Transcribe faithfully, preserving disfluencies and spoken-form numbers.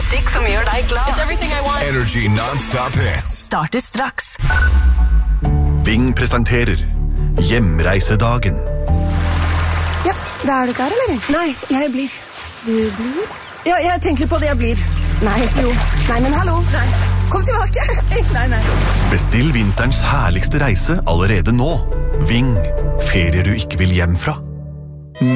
Musikk som gjør deg glad. It's everything I want. Energy non-stop hits. Starter straks. Ving presenterer Hjemreisedagen. Ja, da er du klar, eller? Nei, jeg blir. Du blir? Ja, jeg tenker på det jeg blir. Nei, jo. Nei, men hallo. Nei. Kom tilbake. Nei, nei. Bestill vinterens herligste reise allerede nå. Ving, ferier du ikke vil hjem fra.